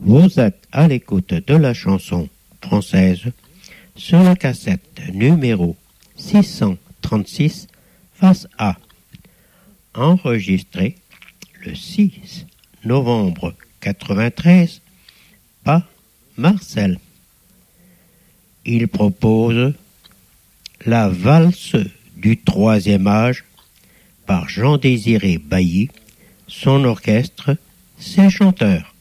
Vous êtes à l'écoute de la chanson française sur la cassette numéro 636 face A, enregistrée le 6 novembre 93 par Marcel. Il propose la valse du troisième âge par Jean-Désiré Bailly, son orchestre, ses chanteurs.